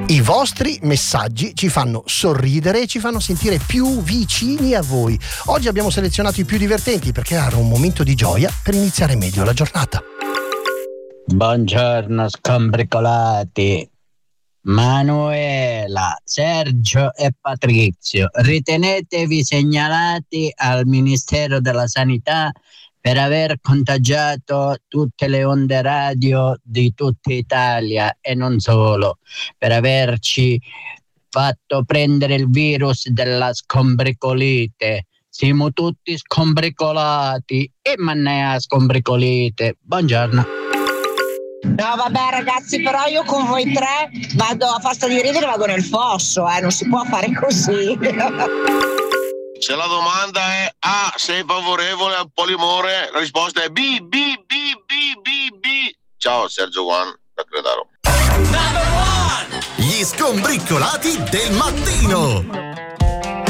I vostri messaggi ci fanno sorridere e ci fanno sentire più vicini a voi. Oggi abbiamo selezionato i più divertenti per creare un momento di gioia per iniziare meglio la giornata. Buongiorno scombricolati. Manuela, Sergio e Patrizio, ritenetevi segnalati al Ministero della Sanità per aver contagiato tutte le onde radio di tutta Italia e non solo, per averci fatto prendere il virus della scombricolite. Siamo tutti scombricolati e mannea scombricolite. Buongiorno. No vabbè ragazzi, però io con voi tre vado a forza di ridere, vado nel fosso, non si può fare così. Se la domanda è A, sei favorevole al polimore, la risposta è B. Ciao Sergio Juan da Credaro. Gli scombricolati del mattino.